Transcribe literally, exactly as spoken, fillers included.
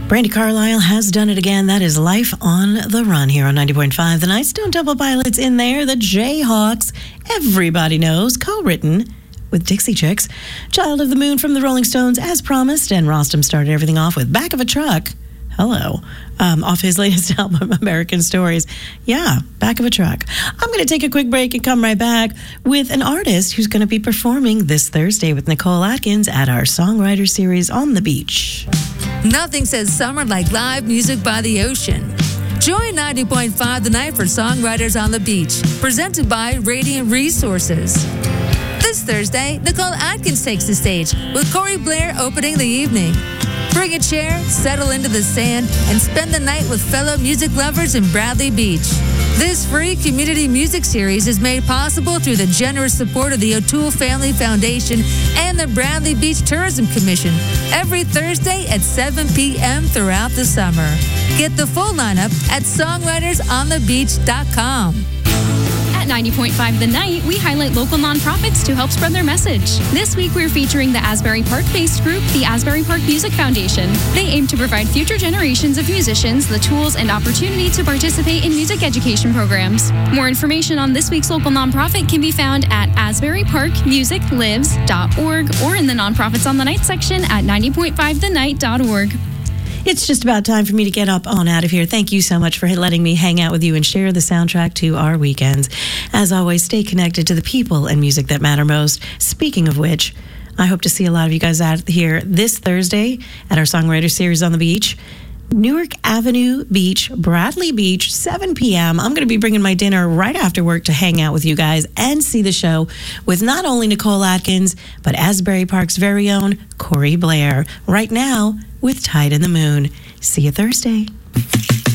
Brandi Carlile has done it again. That is Life on the Run here on ninety point five. The Night Stone Temple Pilots in there. The Jayhawks, everybody knows, co-written with Dixie Chicks. Child of the Moon from the Rolling Stones, as promised. And Rostam started everything off with Back of a Truck. Hello. Um, off his latest album, American Stories. Yeah, Back of a Truck. I'm going to take a quick break and come right back with an artist who's going to be performing this Thursday with Nicole Atkins at our Songwriter Series on the beach. Nothing says summer like live music by the ocean. Join ninety point five The Night for Songwriters on the Beach, presented by Radiant Resources. This Thursday, Nicole Atkins takes the stage with Corey Blair opening the evening. Bring a chair, settle into the sand, and spend the night with fellow music lovers in Bradley Beach. This free community music series is made possible through the generous support of the O'Toole Family Foundation and the Bradley Beach Tourism Commission every Thursday at seven p.m. throughout the summer. Get the full lineup at songwriters on the beach dot com. At ninety point five The Night, we highlight local nonprofits to help spread their message. This week, we're featuring the Asbury Park-based group, the Asbury Park Music Foundation. They aim to provide future generations of musicians the tools and opportunity to participate in music education programs. More information on this week's local nonprofit can be found at asbury park music lives dot org or in the Nonprofits on the Night section at ninety point five the night dot org. It's just about time for me to get up on out of here. Thank you so much for letting me hang out with you and share the soundtrack to our weekends. As always, stay connected to the people and music that matter most. Speaking of which, I hope to see a lot of you guys out here this Thursday at our Songwriter Series on the beach. Newark Avenue Beach, Bradley Beach, seven p.m. I'm going to be bringing my dinner right after work to hang out with you guys and see the show with not only Nicole Atkins, but Asbury Park's very own Corey Blair. Right now, with Tide in the Moon. See you Thursday.